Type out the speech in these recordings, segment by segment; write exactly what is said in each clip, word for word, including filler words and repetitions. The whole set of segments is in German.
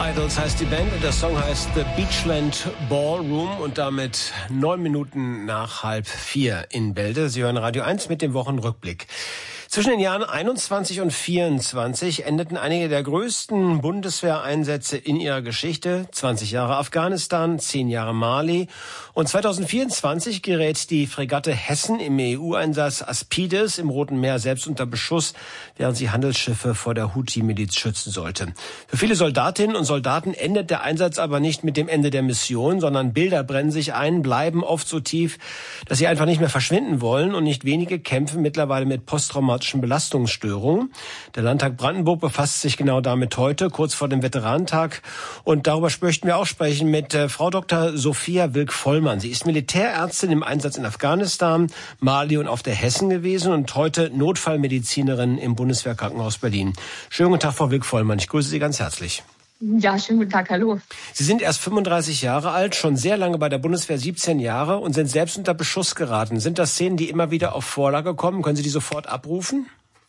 Idols heißt die Band und der Song heißt The Beachland Ballroom und damit neun Minuten nach halb vier in Bälde. Sie hören Radio eins mit dem Wochenrückblick. Zwischen den Jahren einundzwanzig und vierundzwanzig endeten einige der größten Bundeswehreinsätze in ihrer Geschichte. zwanzig Jahre Afghanistan, zehn Jahre Mali. Und zweitausendvierundzwanzig gerät die Fregatte Hessen im E U-Einsatz Aspides im Roten Meer selbst unter Beschuss, während sie Handelsschiffe vor der Houthi-Miliz schützen sollte. Für viele Soldatinnen und Soldaten endet der Einsatz aber nicht mit dem Ende der Mission, sondern Bilder brennen sich ein, bleiben oft so tief, dass sie einfach nicht mehr verschwinden wollen. Und nicht wenige kämpfen mittlerweile mit posttraumatischen Belastungsstörungen. Der Landtag Brandenburg befasst sich genau damit heute, kurz vor dem Veteranentag. Und darüber möchten wir auch sprechen mit äh, Frau Doktor Sophia Wilk-Vollmann. Sie ist Militärärztin im Einsatz in Afghanistan, Mali und auf der Hessen gewesen und heute Notfallmedizinerin im Bundeswehrkrankenhaus Berlin. Schönen guten Tag, Frau Wilk-Vollmann. Ich grüße Sie ganz herzlich. Ja, schönen guten Tag, hallo. Sie sind erst fünfunddreißig Jahre alt, schon sehr lange bei der Bundeswehr, siebzehn Jahre und sind selbst unter Beschuss geraten. Sind das Szenen, die immer wieder auf Vorlage kommen? Können Sie die sofort abrufen?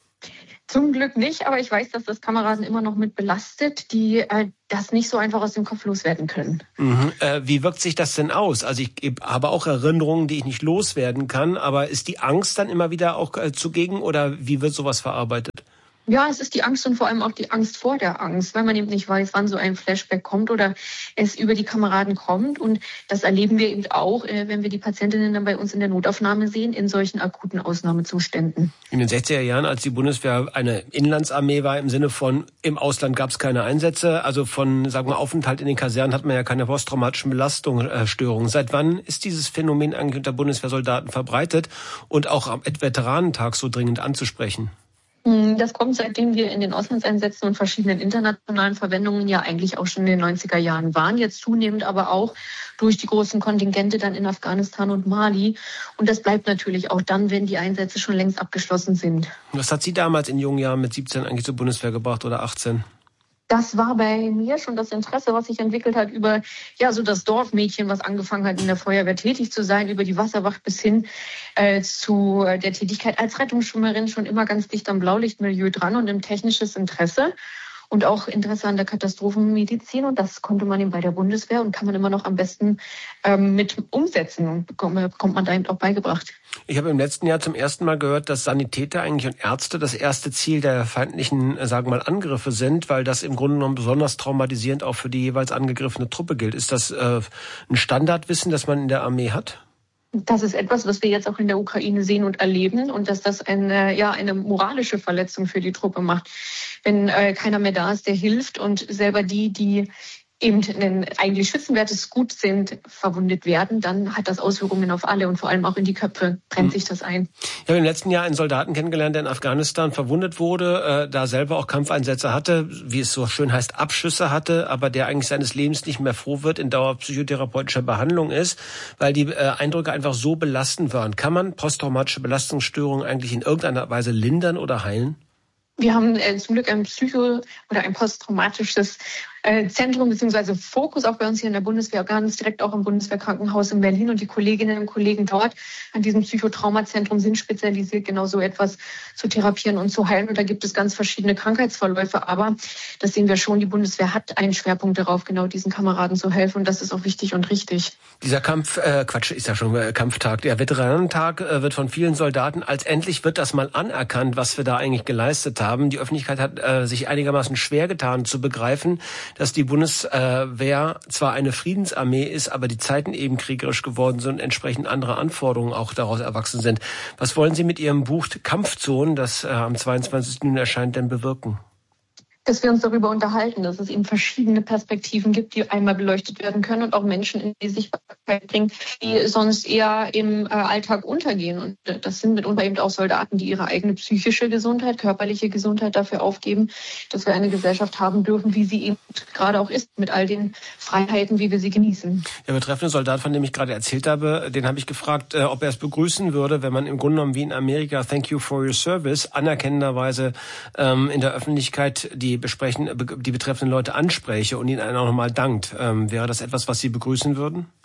Zum Glück nicht, aber ich weiß, dass das Kameraden immer noch mit belastet, die äh, das nicht so einfach aus dem Kopf loswerden können. Mhm. Äh, wie wirkt sich das denn aus? Also ich habe auch Erinnerungen, die ich nicht loswerden kann, aber ist die Angst dann immer wieder auch äh, zugegen oder wie wird sowas verarbeitet? Ja, es ist die Angst und vor allem auch die Angst vor der Angst, weil man eben nicht weiß, wann so ein Flashback kommt oder es über die Kameraden kommt. Und das erleben wir eben auch, wenn wir die Patientinnen dann bei uns in der Notaufnahme sehen, in solchen akuten Ausnahmezuständen. In den sechziger Jahren, als die Bundeswehr eine Inlandsarmee war, im Sinne von im Ausland gab es keine Einsätze, also von, sagen wir, Aufenthalt in den Kasernen hat man ja keine posttraumatischen Belastungsstörungen. Seit wann ist dieses Phänomen eigentlich unter Bundeswehrsoldaten verbreitet und auch am Veteranentag so dringend anzusprechen? Das kommt, seitdem wir in den Auslandseinsätzen und verschiedenen internationalen Verwendungen ja eigentlich auch schon in den neunziger Jahren waren, jetzt zunehmend aber auch durch die großen Kontingente dann in Afghanistan und Mali. Und das bleibt natürlich auch dann, wenn die Einsätze schon längst abgeschlossen sind. Was hat Sie damals in jungen Jahren mit siebzehn eigentlich zur Bundeswehr gebracht oder achtzehn? Das war bei mir schon das Interesse, was sich entwickelt hat über ja so das Dorfmädchen, was angefangen hat, in der Feuerwehr tätig zu sein, über die Wasserwacht bis hin äh, zu der Tätigkeit als Rettungsschwimmerin, schon immer ganz dicht am Blaulichtmilieu dran und im technisches Interesse und auch Interesse an der Katastrophenmedizin. Und das konnte man eben bei der Bundeswehr und kann man immer noch am besten ähm, mit umsetzen und bekommt, bekommt man da eben auch beigebracht. Ich habe im letzten Jahr zum ersten Mal gehört, dass Sanitäter eigentlich und Ärzte das erste Ziel der feindlichen, sagen wir mal, Angriffe sind, weil das im Grunde genommen besonders traumatisierend auch für die jeweils angegriffene Truppe gilt. Ist das äh, ein Standardwissen, das man in der Armee hat? Das ist etwas, was wir jetzt auch in der Ukraine sehen und erleben und dass das eine, ja, eine moralische Verletzung für die Truppe macht. Wenn äh, keiner mehr da ist, der hilft und selber die, die eben ein eigentlich schützenwertes Gut sind, verwundet werden, dann hat das Auswirkungen auf alle und vor allem auch in die Köpfe brennt mhm. sich das ein. Ich habe im letzten Jahr einen Soldaten kennengelernt, der in Afghanistan verwundet wurde, äh, da selber auch Kampfeinsätze hatte, wie es so schön heißt, Abschüsse hatte, aber der eigentlich seines Lebens nicht mehr froh wird, in dauerpsychotherapeutischer Behandlung ist, weil die äh, Eindrücke einfach so belastend waren. Kann man posttraumatische Belastungsstörungen eigentlich in irgendeiner Weise lindern oder heilen? Wir haben äh, zum Glück ein Psycho- oder ein posttraumatisches äh, Zentrum bzw. Fokus auch bei uns hier in der Bundeswehr, ganz direkt auch im Bundeswehrkrankenhaus in Berlin. Und die Kolleginnen und Kollegen dort an diesem Psychotraumazentrum sind spezialisiert, genau so etwas zu therapieren und zu heilen. Und da gibt es ganz verschiedene Krankheitsverläufe. Aber das sehen wir schon, die Bundeswehr hat einen Schwerpunkt darauf, genau diesen Kameraden zu helfen. Und das ist auch wichtig und richtig. Dieser Kampf, äh, Quatsch, ist ja schon äh, Kampftag. Der Veteranentag äh, wird von vielen Soldaten als endlich wird das mal anerkannt, was wir da eigentlich geleistet haben. Die Öffentlichkeit hat äh, sich einigermaßen schwer getan zu begreifen, dass die Bundeswehr zwar eine Friedensarmee ist, aber die Zeiten eben kriegerisch geworden sind und entsprechend andere Anforderungen auch daraus erwachsen sind. Was wollen Sie mit Ihrem Buch Kampfzonen, das äh, am zweiundzwanzigsten Juni erscheint, denn bewirken? Dass wir uns darüber unterhalten, dass es eben verschiedene Perspektiven gibt, die einmal beleuchtet werden können und auch Menschen in die Sichtbarkeit bringen, die sonst eher im äh, Alltag untergehen. Und äh, das sind mitunter eben auch Soldaten, die ihre eigene psychische Gesundheit, körperliche Gesundheit dafür aufgeben, dass wir eine Gesellschaft haben dürfen, wie sie eben gerade auch ist, mit all den Freiheiten, wie wir sie genießen. Der betreffende Soldat, von dem ich gerade erzählt habe, den habe ich gefragt, äh, ob er es begrüßen würde, wenn man im Grunde genommen wie in Amerika Thank you for your service anerkennenderweise ähm, in der Öffentlichkeit die besprechen, die betreffenden Leute anspräche und ihnen auch nochmal dankt. Ähm, wäre das etwas, was Sie begrüßen würden?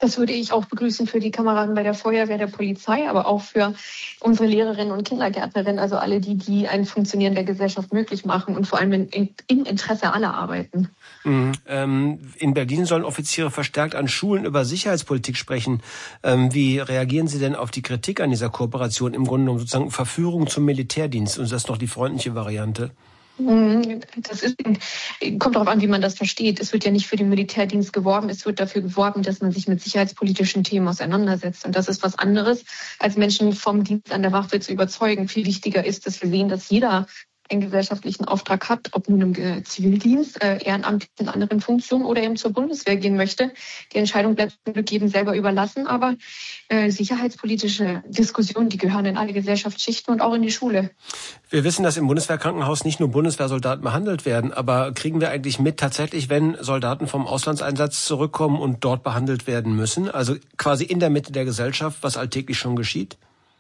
Das würde ich auch begrüßen für die Kameraden bei der Feuerwehr, der Polizei, aber auch für unsere Lehrerinnen und Kindergärtnerinnen, also alle die, die ein Funktionieren der Gesellschaft möglich machen und vor allem in, im Interesse aller arbeiten. Mhm. Ähm, in Berlin sollen Offiziere verstärkt an Schulen über Sicherheitspolitik sprechen. Ähm, wie reagieren Sie denn auf die Kritik an dieser Kooperation? Im Grunde genommen sozusagen Verführung zum Militärdienst, und das ist noch die freundliche Variante. Das ist, kommt darauf an, wie man das versteht. Es wird ja nicht für den Militärdienst geworben, es wird dafür geworben, dass man sich mit sicherheitspolitischen Themen auseinandersetzt. Und das ist was anderes, als Menschen vom Dienst an der Waffe zu überzeugen. Viel wichtiger ist, dass wir sehen, dass jeder einen gesellschaftlichen Auftrag hat, ob nun im Zivildienst, äh, ehrenamtlich in anderen Funktionen oder eben zur Bundeswehr gehen möchte. Die Entscheidung bleibt zum Glück jedem selber überlassen, aber äh, sicherheitspolitische Diskussionen, die gehören in alle Gesellschaftsschichten und auch in die Schule. Wir wissen, dass im Bundeswehrkrankenhaus nicht nur Bundeswehrsoldaten behandelt werden, aber kriegen wir eigentlich mit tatsächlich, wenn Soldaten vom Auslandseinsatz zurückkommen und dort behandelt werden müssen, also quasi in der Mitte der Gesellschaft, was alltäglich schon geschieht?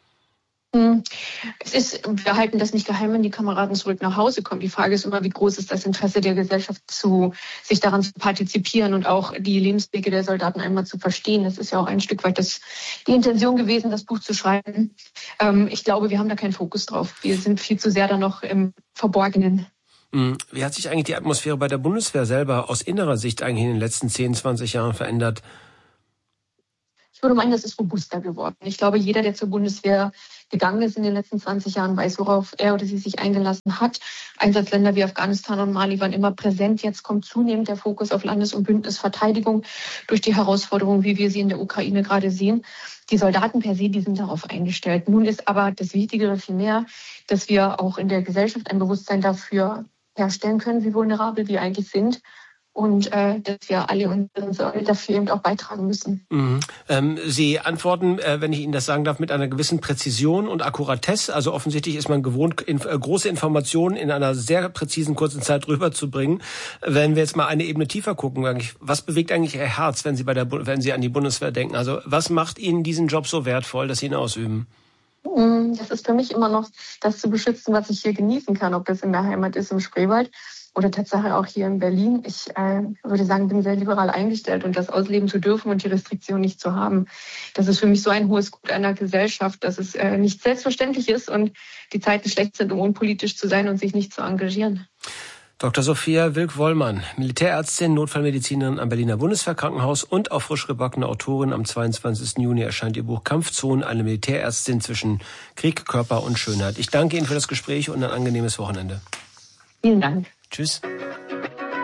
Es ist, wir halten das nicht geheim, wenn die Kameraden zurück nach Hause kommen. Die Frage ist immer, wie groß ist das Interesse der Gesellschaft, zu, sich daran zu partizipieren und auch die Lebenswege der Soldaten einmal zu verstehen. Das ist ja auch ein Stück weit das, die Intention gewesen, das Buch zu schreiben. Ähm, ich glaube, wir haben da keinen Fokus drauf. Wir sind viel zu sehr da noch im Verborgenen. Wie hat sich eigentlich die Atmosphäre bei der Bundeswehr selber aus innerer Sicht eigentlich in den letzten zehn, zwanzig Jahren verändert? Ich würde meinen, das ist robuster geworden. Ich glaube, jeder, der zur Bundeswehr gegangen ist in den letzten zwanzig Jahren, weiß, worauf er oder sie sich eingelassen hat. Einsatzländer wie Afghanistan und Mali waren immer präsent. Jetzt kommt zunehmend der Fokus auf Landes- und Bündnisverteidigung durch die Herausforderungen, wie wir sie in der Ukraine gerade sehen. Die Soldaten per se, die sind darauf eingestellt. Nun ist aber das Wichtigere vielmehr, dass wir auch in der Gesellschaft ein Bewusstsein dafür herstellen können, wie vulnerabel wir eigentlich sind. Und äh, dass wir alle unsere Sorge dafür eben auch beitragen müssen. Mhm. Ähm, Sie antworten, äh, wenn ich Ihnen das sagen darf, mit einer gewissen Präzision und Akkuratesse. Also offensichtlich ist man gewohnt, in, äh, große Informationen in einer sehr präzisen, kurzen Zeit rüberzubringen. Wenn wir jetzt mal eine Ebene tiefer gucken, eigentlich, was bewegt eigentlich Ihr Herz, wenn Sie bei der, wenn Sie an die Bundeswehr denken? Also was macht Ihnen diesen Job so wertvoll, dass Sie ihn ausüben? Das ist für mich immer noch das zu beschützen, was ich hier genießen kann, ob das in der Heimat ist, im Spreewald. Oder Tatsache auch hier in Berlin. Ich äh, würde sagen, bin sehr liberal eingestellt und das ausleben zu dürfen und die Restriktion nicht zu haben. Das ist für mich so ein hohes Gut einer Gesellschaft, dass es äh, nicht selbstverständlich ist und die Zeiten schlecht sind, um unpolitisch zu sein und sich nicht zu engagieren. Doktor Sophia Wilk-Wollmann, Militärärztin, Notfallmedizinerin am Berliner Bundeswehrkrankenhaus und auch frisch gebackene Autorin. Am zweiundzwanzigsten Juni erscheint ihr Buch Kampfzonen, eine Militärärztin zwischen Krieg, Körper und Schönheit. Ich danke Ihnen für das Gespräch und ein angenehmes Wochenende. Vielen Dank. Tschüss.